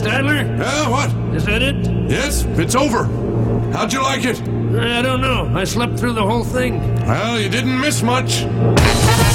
Statler? What? Is that it? Yes, it's over. How'd you like it? I don't know. I slept through the whole thing. Well, you didn't miss much.